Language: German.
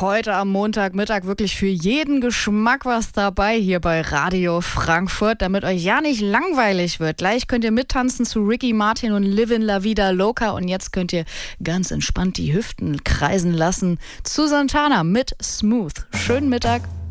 Heute am Montagmittag wirklich für jeden Geschmack was dabei hier bei Radio Frankfurt, damit euch ja nicht langweilig wird. Gleich könnt ihr mittanzen zu Ricky Martin und Livin' La Vida Loca und jetzt könnt ihr ganz entspannt die Hüften kreisen lassen zu Santana mit Smooth. Schönen Mittag.